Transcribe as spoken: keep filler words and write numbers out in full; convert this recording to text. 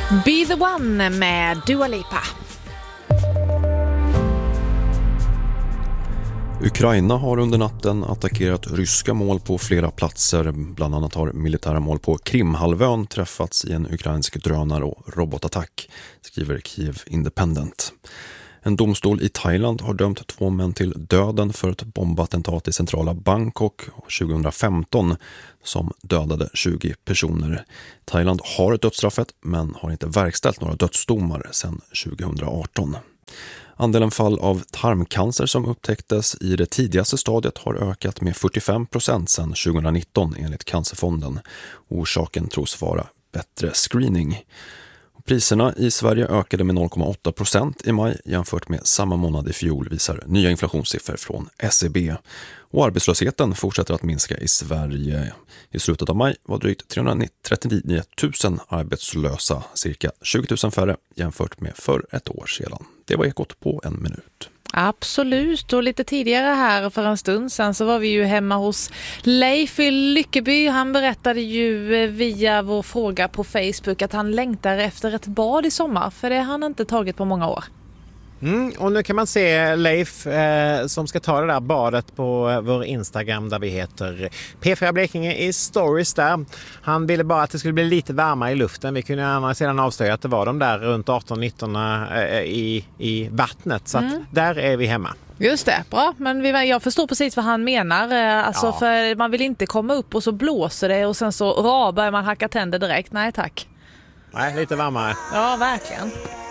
Be the One med Dua Lipa. Ukraina har under natten attackerat ryska mål på flera platser. Bland annat har militära mål på Krimhalvön träffats i en ukrainsk drönar- och robotattack, skriver Kiev Independent. En domstol i Thailand har dömt två män till döden för ett bombattentat i centrala Bangkok tjugohundrafemton som dödade tjugo personer. Thailand har dödsstraffet men har inte verkställt några dödsdomar sedan tjugohundraarton. Andelen fall av tarmcancer som upptäcktes i det tidigaste stadiet har ökat med fyrtiofem procent sedan tjugohundranitton enligt Cancerfonden. Orsaken tros vara bättre screening. Priserna i Sverige ökade med noll komma åtta procent i maj jämfört med samma månad i fjol, visar nya inflationssiffror från S E B. Och arbetslösheten fortsätter att minska i Sverige. I slutet av maj var drygt trehundratrettionio tusen arbetslösa, cirka tjugo tusen färre jämfört med för ett år sedan. Det var Ekot på en minut. Absolut, och lite tidigare här för en stund sedan så var vi ju hemma hos Leif i Lyckeby. Han berättade ju via vår fråga på Facebook att han längtar efter ett bad i sommar, för det har han inte tagit på många år. Mm, och nu kan man se Leif eh, som ska ta det där badet på eh, vår Instagram där vi heter P fyra Blekinge i stories där. Han ville bara att det skulle bli lite varmare i luften. Vi kunde gärna sedan avslöja att det var de där runt arton nitton eh, i, i vattnet. Så att mm. där är vi hemma. Just det, bra. Men vi, jag förstår precis vad han menar. Alltså, ja. För man vill inte komma upp och så blåser det och sen så börjar man hacka tänder direkt. Nej tack. Nej, lite varmare. Ja, verkligen.